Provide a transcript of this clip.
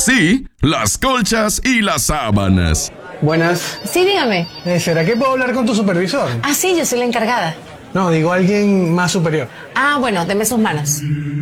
Sí, las colchas y las sábanas. Buenas. Sí, dígame. ¿Será que puedo hablar con tu supervisor? Ah, sí, yo soy la encargada. No, digo alguien más superior. Ah, bueno, deme sus manos.